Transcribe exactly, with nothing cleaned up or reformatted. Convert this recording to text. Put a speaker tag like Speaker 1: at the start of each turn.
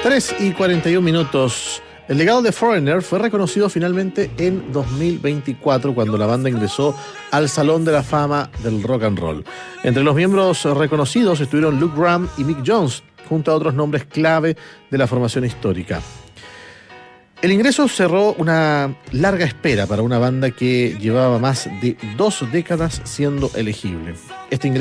Speaker 1: tres y cuarenta y un minutos. El legado de Foreigner fue reconocido finalmente en dos mil veinticuatro, cuando la banda ingresó al Salón de la Fama del Rock and Roll. Entre los miembros reconocidos estuvieron Luke Graham y Mick Jones, junto a otros nombres clave de la formación histórica. El ingreso cerró una larga espera para una banda que llevaba más de dos décadas siendo elegible. Este ingreso